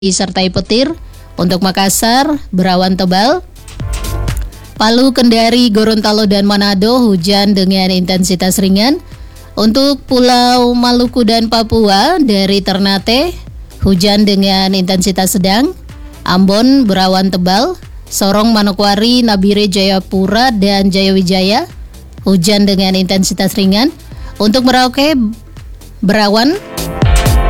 disertai petir. Untuk Makassar, berawan tebal. Palu, Kendari, Gorontalo, dan Manado, hujan dengan intensitas ringan. Untuk Pulau Maluku dan Papua, dari Ternate, hujan dengan intensitas sedang. Ambon, berawan tebal. Sorong, Manokwari, Nabire, Jayapura, dan Jayawijaya, hujan dengan intensitas ringan. Untuk Merauke, berawan.